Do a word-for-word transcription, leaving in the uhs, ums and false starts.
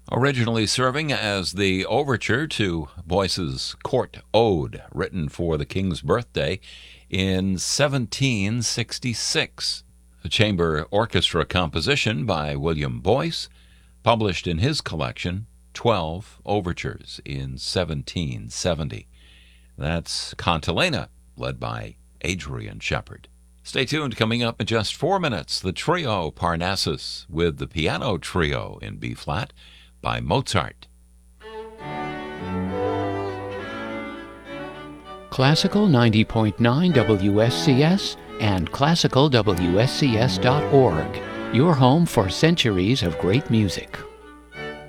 Originally serving as the overture to Boyce's Court Ode, written for the King's birthday in seventeen sixty-six. A chamber orchestra composition by William Boyce, published in his collection, twelve Overtures, in seventeen seventy. That's Cantilena, led by Adrian Shepard. Stay tuned. Coming up in just four minutes, the trio Parnassus with the piano trio in B-flat by Mozart. Classical ninety point nine W S C S and classical W S C S dot org, your home for centuries of great music.